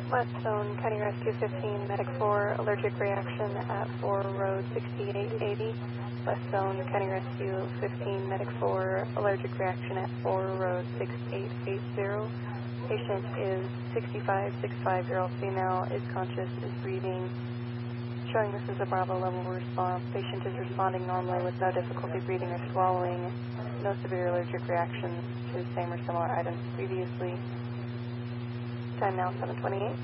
West Zone, County Rescue 15, Medic 4, allergic reaction at 4 Road 6880. West Zone, County Rescue 15, Medic 4, allergic reaction at 4 Road 6880. Patient is 65-year-old female, is conscious, is breathing, showing this is a Bravo level response. Patient is responding normally with no difficulty breathing or swallowing, no severe allergic reactions to the same or similar items previously. Time now 7:28.